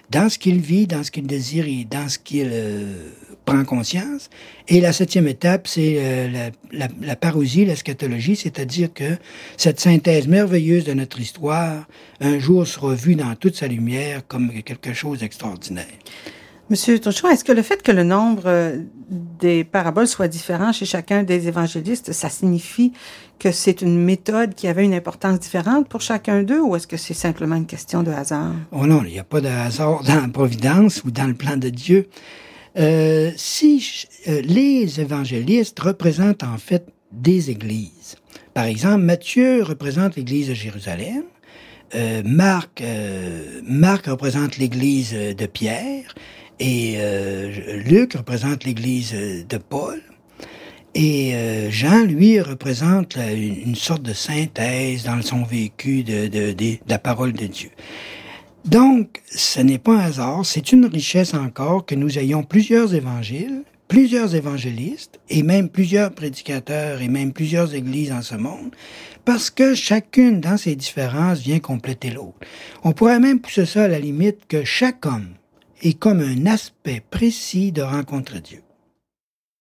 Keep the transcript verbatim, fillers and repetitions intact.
dans ce qu'il vit, dans ce qu'il désire et dans ce qu'il euh, prend conscience. Et la septième étape, c'est euh, la, la, la parousie, l'eschatologie, c'est-à-dire que cette synthèse merveilleuse de notre histoire, un jour sera vue dans toute sa lumière comme quelque chose d'extraordinaire. Monsieur Turchon, est-ce que le fait que le nombre des paraboles soit différent chez chacun des évangélistes, ça signifie que c'est une méthode qui avait une importance différente pour chacun d'eux, ou est-ce que c'est simplement une question de hasard? Oh non, il n'y a pas de hasard dans la providence ou dans le plan de Dieu. Euh, si euh, les évangélistes représentent en fait des églises. Par exemple, Matthieu représente l'église de Jérusalem, euh, Marc, euh, Marc représente l'église de Pierre, et euh, Luc représente l'église de Paul, et euh, Jean, lui, représente là, une, une sorte de synthèse dans son vécu de, de, de, de la parole de Dieu. Donc, ce n'est pas un hasard, c'est une richesse encore que nous ayons plusieurs évangiles, plusieurs évangélistes, et même plusieurs prédicateurs, et même plusieurs églises en ce monde, parce que chacune dans ses différences vient compléter l'autre. On pourrait même pousser ça à la limite que chaque homme est comme un aspect précis de rencontre Dieu.